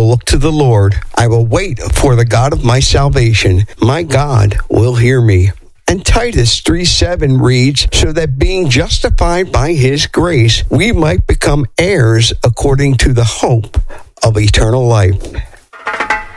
will look to the Lord. I will wait for the God of my salvation. My God will hear me. And Titus 3:7 reads, so that being justified by his grace, we might become heirs according to the hope of eternal life.